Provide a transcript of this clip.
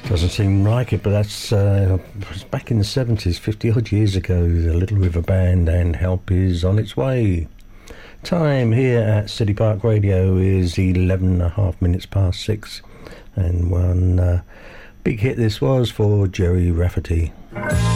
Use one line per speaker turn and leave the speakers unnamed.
Doesn't seem like it, but that's back in the 70s, 50 odd years ago. The Little River Band, and Help is on its way. Time here at City Park Radio is 11.5 minutes past 6, and one big hit this was for Gerry Rafferty.